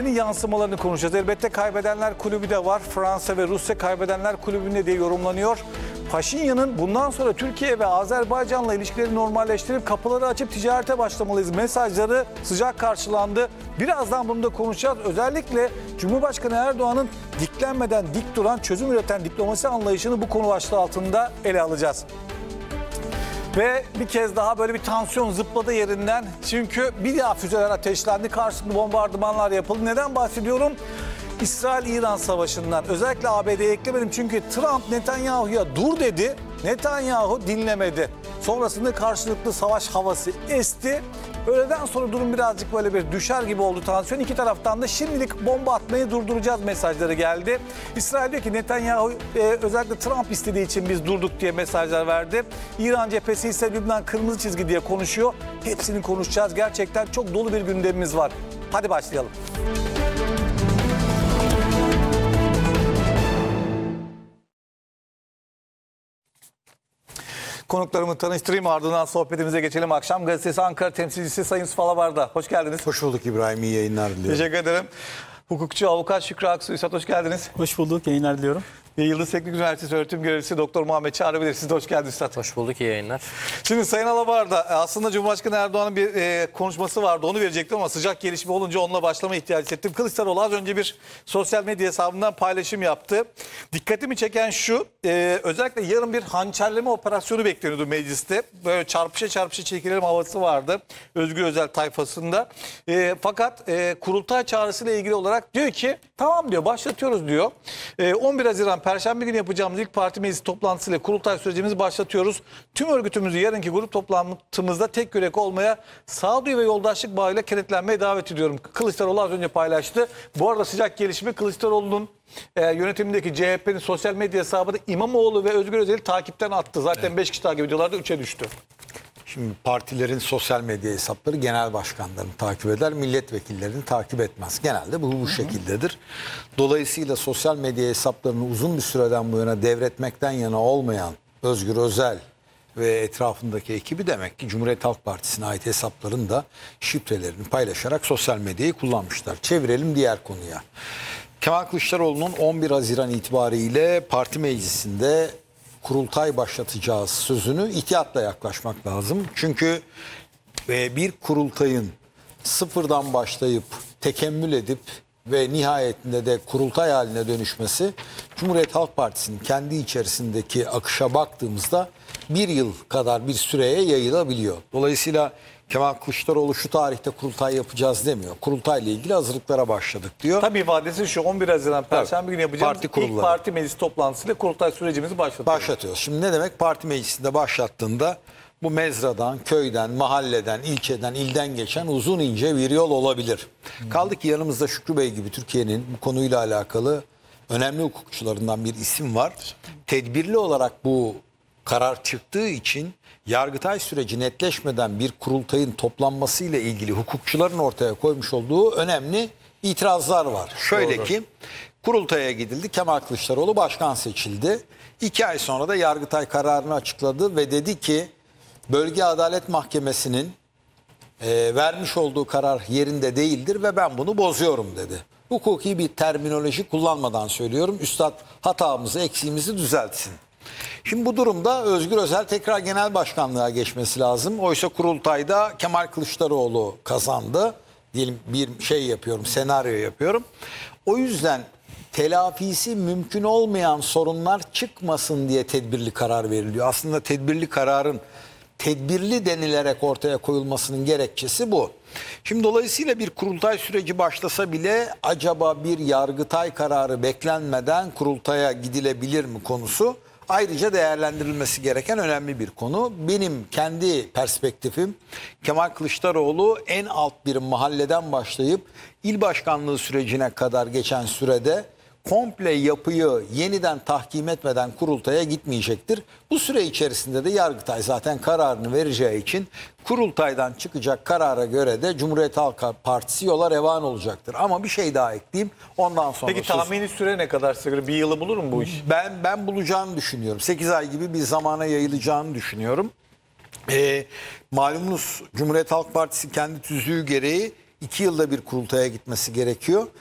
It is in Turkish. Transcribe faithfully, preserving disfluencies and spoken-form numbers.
pandemi yansımalarını konuşacağız. Elbette kaybedenler kulübü de var. Fransa ve Rusya kaybedenler kulübünde diye yorumlanıyor. Paşinyan'ın bundan sonra Türkiye ve Azerbaycan'la ilişkileri normalleştirip kapıları açıp ticarete başlamalıyız mesajları sıcak karşılandı. Birazdan bunu da konuşacağız. Özellikle Cumhurbaşkanı Erdoğan'ın diklenmeden dik duran, çözüm üreten diplomasi anlayışını bu konu başlığı altında ele alacağız. Ve bir kez daha böyle bir tansiyon zıpladı yerinden. Çünkü bir daha füzeler ateşlendi, karşılıklı bombardımanlar yapıldı. Neden bahsediyorum? İsrail-İran savaşından. Özellikle A B D'ye eklemedim çünkü Trump Netanyahu'ya dur dedi. Netanyahu dinlemedi. Sonrasında karşılıklı savaş havası esti. Öğleden sonra durum birazcık böyle bir düşer gibi oldu tansiyon. İki taraftan da şimdilik bomba atmayı durduracağız mesajları geldi. İsrail diyor ki Netanyahu e, özellikle Trump istediği için biz durduk diye mesajlar verdi. İran cephesi ise Lübnan kırmızı çizgi diye konuşuyor. Hepsini konuşacağız. Gerçekten çok dolu bir gündemimiz var. Hadi başlayalım. Konuklarımı tanıştırayım, ardından sohbetimize geçelim. Akşam Gazetesi Ankara temsilcisi Sayın Yusuf Alabar'da. Hoş geldiniz. Hoş bulduk İbrahim, iyi yayınlar diliyorum. Teşekkür ederim. Hukukçu, avukat Şükrü Aksu Üstad, hoş geldiniz. Hoş bulduk, yayınlar diliyorum. Ve Yıldız Teknik Üniversitesi öğretim görevlisi Doktor Muhammed Çağrıbilir. Siz de hoş geldiniz Üstad. Hoş bulduk, iyi yayınlar. Şimdi Sayın Alabar'da aslında Cumhurbaşkanı Erdoğan'ın bir e, konuşması vardı. Onu verecektim ama sıcak gelişme olunca onunla başlama ihtiyacı hissettim. Kılıçdaroğlu az önce bir sosyal medya hesabından paylaşım yaptı. Dikkatimi çeken şu, e, özellikle yarın bir hançerleme operasyonu bekleniyordu mecliste. Böyle çarpışa çarpışa çekilelim havası vardı Özgür Özel tayfasında. E, fakat e, kurultay çağrısıyla ilgili olarak diyor ki tamam diyor, başlatıyoruz diyor. E, on bir Haziran Perşembe günü yapacağımız ilk parti meclisi toplantısıyla kurultay sürecimizi başlatıyoruz. Tüm örgütümüzü yarınki grup toplantımızda tek yürek olmaya, sağduyu ve yoldaşlık bağıyla kenetlenmeye davet ediyorum. Kılıçdaroğlu az önce paylaştı. Bu arada sıcak gelişme, Kılıçdaroğlu'nun e, yönetimindeki C H P'nin sosyal medya hesabını İmamoğlu ve Özgür Özel'i takipten attı. Zaten beş evet. kişi takip ediyorlardı, üçe düştü. Şimdi partilerin sosyal medya hesapları genel başkanlarını takip eder, milletvekillerini takip etmez. Genelde bu bu şekildedir. Dolayısıyla sosyal medya hesaplarını uzun bir süreden bu yana devretmekten yana olmayan Özgür Özel ve etrafındaki ekibi demek ki Cumhuriyet Halk Partisi'ne ait hesapların da şifrelerini paylaşarak sosyal medyayı kullanmışlar. Çevirelim diğer konuya. Kemal Kılıçdaroğlu'nun on bir Haziran itibariyle parti meclisinde kurultay başlatacağız sözünü ihtiyatla yaklaşmak lazım. Çünkü bir kurultayın sıfırdan başlayıp tekemmül edip ve nihayetinde de kurultay haline dönüşmesi Cumhuriyet Halk Partisi'nin kendi içerisindeki akışa baktığımızda bir yıl kadar bir süreye yayılabiliyor. Dolayısıyla Kemal Kılıçdaroğlu şu tarihte kurultay yapacağız demiyor. Kurultayla ilgili hazırlıklara başladık diyor. Tabii ifadesi şu, on bir Haziran Perşembe günü yapacağımız parti ilk parti meclis toplantısıyla kurultay sürecimizi başlatıyoruz. Başlatıyoruz. Şimdi ne demek? Parti meclisinde başlattığında bu mezradan, köyden, mahalleden, ilçeden, ilden geçen uzun ince bir yol olabilir. Hmm. Kaldı ki yanımızda Şükrü Bey gibi Türkiye'nin bu konuyla alakalı önemli hukukçularından bir isim var. Tedbirli olarak bu karar çıktığı için Yargıtay süreci netleşmeden bir kurultayın toplanmasıyla ilgili hukukçuların ortaya koymuş olduğu önemli itirazlar var. Şöyle Doğru. ki kurultaya gidildi, Kemal Kılıçdaroğlu başkan seçildi. İki ay sonra da Yargıtay kararını açıkladı ve dedi ki Bölge Adalet Mahkemesi'nin e, vermiş olduğu karar yerinde değildir ve ben bunu bozuyorum dedi. Hukuki bir terminoloji kullanmadan söylüyorum. Üstad hatamızı, eksiğimizi düzeltsin. Şimdi bu durumda Özgür Özel tekrar genel başkanlığa geçmesi lazım. Oysa kurultayda Kemal Kılıçdaroğlu kazandı. Diyelim bir şey yapıyorum, senaryo yapıyorum. O yüzden telafisi mümkün olmayan sorunlar çıkmasın diye tedbirli karar veriliyor. Aslında tedbirli kararın tedbirli denilerek ortaya koyulmasının gerekçesi bu. Şimdi dolayısıyla bir kurultay süreci başlasa bile acaba bir Yargıtay kararı beklenmeden kurultaya gidilebilir mi konusu ayrıca değerlendirilmesi gereken önemli bir konu. Benim kendi perspektifim Kemal Kılıçdaroğlu en alt bir mahalleden başlayıp il başkanlığı sürecine kadar geçen sürede komple yapıyı yeniden tahkim etmeden kurultaya gitmeyecektir. Bu süre içerisinde de Yargıtay zaten kararını vereceği için kurultaydan çıkacak karara göre de Cumhuriyet Halk Partisi yola revan olacaktır. Ama bir şey daha ekleyeyim. Ondan sonra Peki tahmini süre ne kadar size göre? Bir yılı bulur mu bu iş? Ben ben bulacağını düşünüyorum. sekiz ay gibi bir zamana yayılacağını düşünüyorum. Ee, malumunuz Cumhuriyet Halk Partisi kendi tüzüğü gereği iki yılda bir kurultaya gitmesi gerekiyor.